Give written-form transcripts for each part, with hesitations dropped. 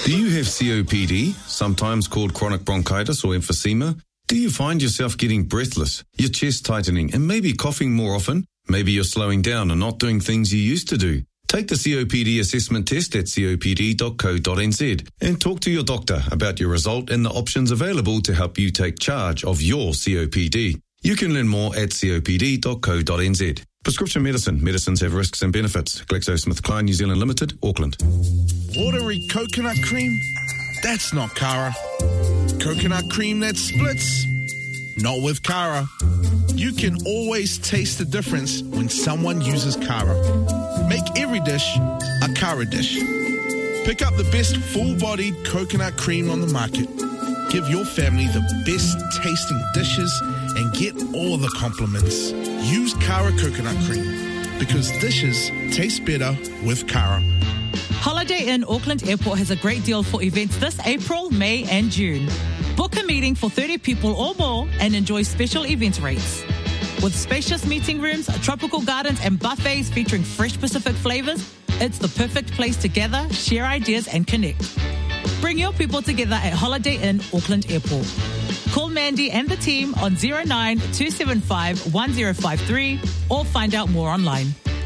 Do you have COPD, sometimes called chronic bronchitis or emphysema? Do you find yourself getting breathless, your chest tightening, and maybe coughing more often? Maybe you're slowing down and not doing things you used to do. Take the COPD assessment test at copd.co.nz and talk to your doctor about your result and the options available to help you take charge of your COPD. You can learn more at copd.co.nz. Prescription medicine. Medicines have risks and benefits. GlaxoSmithKline New Zealand Limited, Auckland. Watery coconut cream? That's not Cara. Coconut cream that splits? Not with Cara. You can always taste the difference when someone uses Cara. Make every dish a Cara dish. Pick up the best full-bodied coconut cream on the market. Give your family the best tasting dishes and get all the compliments. Use Cara coconut cream because dishes taste better with Cara. Holiday Inn Auckland Airport has a great deal for events this April, May and June. Book a meeting for 30 people or more and enjoy special event rates. With spacious meeting rooms, tropical gardens and buffets featuring fresh Pacific flavours, it's the perfect place to gather, share ideas and connect. Bring your people together at Holiday Inn Auckland Airport. Call Mandy and the team on 09 275 1053 or find out more online.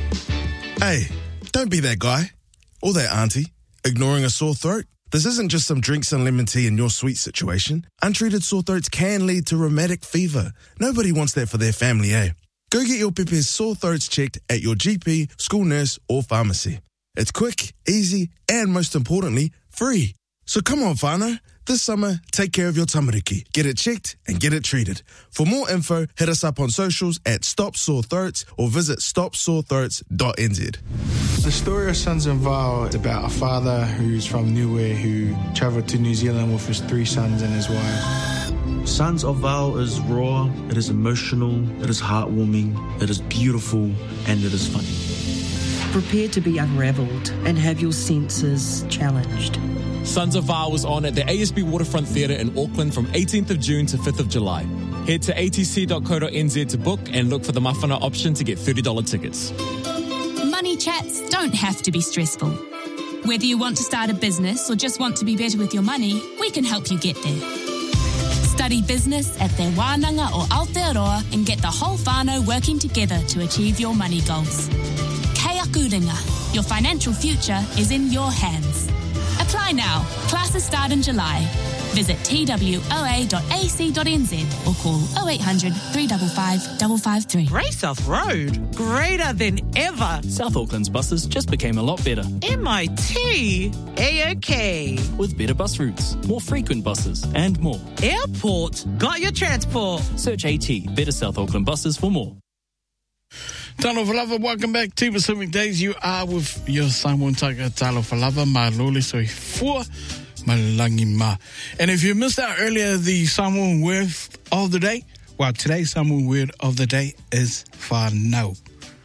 Hey, don't be that guy or that auntie ignoring a sore throat. This isn't just some drinks and lemon tea in your sweet situation. Untreated sore throats can lead to rheumatic fever. Nobody wants that for their family, eh? Go get your Pepe's sore throats checked at your GP, school nurse or pharmacy. It's quick, easy, and most importantly, free. So come on, whānau. This summer, take care of your tamariki. Get it checked and get it treated. For more info, hit us up on socials at Stop Sore Throats or visit stopsorethroats.nz. The story of Sons and Val is about a father who's from Niue who travelled to New Zealand with his 3 sons and his wife. Sons of Val is raw, it is emotional, it is heartwarming, it is beautiful, and it is funny. Prepare to be unravelled and have your senses challenged. Sons of Val was on at the ASB Waterfront Theatre in Auckland from 18th of June to 5th of July. Head to atc.co.nz to book and look for the mawhana option to get $30 tickets. Money chats don't have to be stressful. Whether you want to start a business or just want to be better with your money, we can help you get there. Study business at Te Wānanga or Aotearoa and get the whole whānau working together to achieve your money goals. Kei aku ringa. Your financial future is in your hands. Apply now. Classes start in July. Visit twoa.ac.nz or call 0800 355 553. Grey South Road, greater than ever. South Auckland's buses just became a lot better. MIT, AOK. With better bus routes, more frequent buses, and more. Airport, got your transport. Search AT, Better South Auckland Buses for more. Talo Falava, welcome back to Pacific Days. You are with your Samoan Taka Talo Falava, ma lole soi fua, ma langi ma. And if you missed out earlier the Samoan word of the day, well, today's Samoan word of the day is whānau.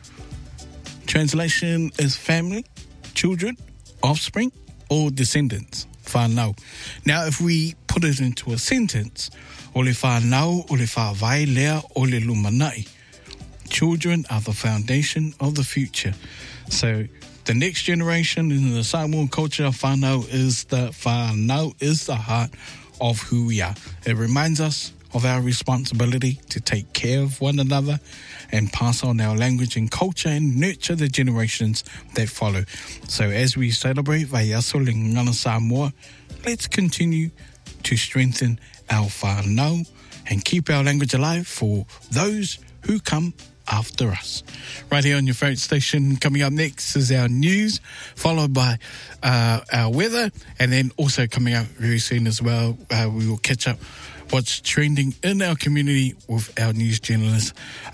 Translation is family, children, offspring, or descendants. Whānau. Now, if we put it into a sentence, o le whānau, o le whāwai lea, o le lumanai. Children are the foundation of the future. So the next generation in the Samoan culture, whānau is the heart of who we are. It reminds us of our responsibility to take care of one another and pass on our language and culture and nurture the generations that follow. So as we celebrate Vaiaso le Ngana Samoa, let's continue to strengthen our whānau and keep our language alive for those who come after us. Right here on your favourite station. Coming up next is our news, followed by our weather, and then also coming up very soon as well, we will catch up what's trending in our community with our news journalist,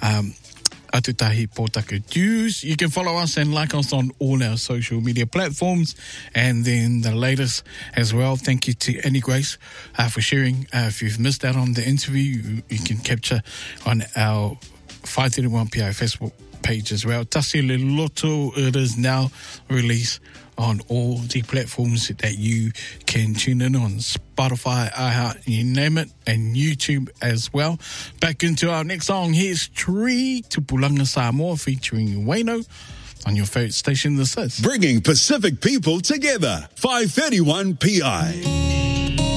Atutahi Potaka News. You can follow us and like us on all our social media platforms, and then the latest as well. Thank you to Annie Grace for sharing. If you've missed out on the interview, you can capture on our 531 PI Facebook page as well. Tasi Le Loto, it is now released on all the platforms that you can tune in on. Spotify, iHeart, you name it, and YouTube as well. Back into our next song. Here's Tree Tupulanga Samoa featuring Waino. on your favourite station, This Is. Bringing Pacific people together. 531 PI.